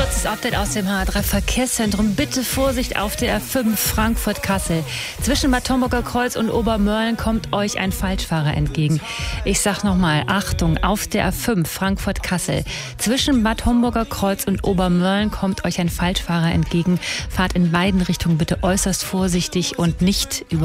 Kurzes Update aus dem H3 Verkehrszentrum. Bitte Vorsicht auf der A5 Frankfurt-Kassel. Zwischen Bad Homburger Kreuz und Obermörlen kommt euch ein Falschfahrer entgegen. Ich sag nochmal, Achtung, auf der A5 Frankfurt-Kassel. Zwischen Bad Homburger Kreuz und Obermörlen kommt euch ein Falschfahrer entgegen. Fahrt in beiden Richtungen bitte äußerst vorsichtig und nicht über